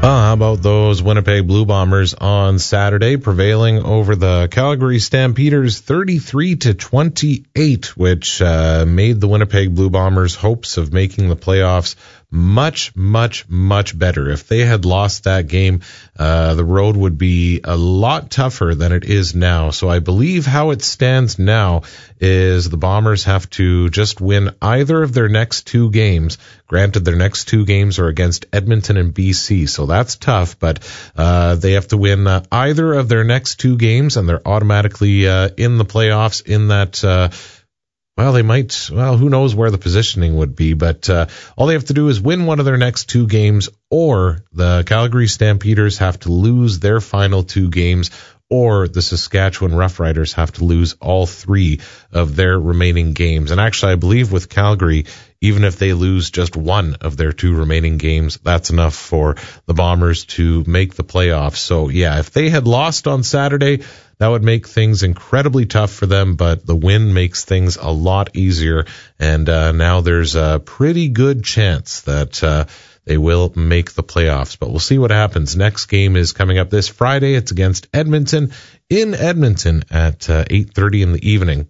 How about those Winnipeg Blue Bombers on Saturday, prevailing over the Calgary Stampeders 33-28, which made the Winnipeg Blue Bombers' hopes of making the playoffs much, much, much better. If they had lost that game, the road would be a lot tougher than it is now. So I believe how it stands now is the Bombers have to just win either of their next two games. Granted, their next two games are against Edmonton and BC, so that's tough, but they have to win either of their next two games, and they're automatically in the playoffs in that they might, who knows where the positioning would be, but all they have to do is win one of their next two games, or the Calgary Stampeders have to lose their final two games, or the Saskatchewan Roughriders have to lose all three of their remaining games. And actually, I believe with Calgary, even if they lose just one of their two remaining games, that's enough for the Bombers to make the playoffs. So, yeah, if they had lost on Saturday, that would make things incredibly tough for them, but the win makes things a lot easier. And now there's a pretty good chance that they will make the playoffs, but we'll see what happens. Next game is coming up this Friday. It's against Edmonton in Edmonton at 8:30 in the evening.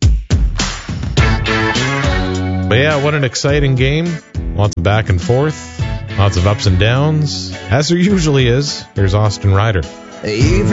But yeah, what an exciting game. Lots of back and forth, lots of ups and downs, as there usually is. Here's Austin Ryder. Even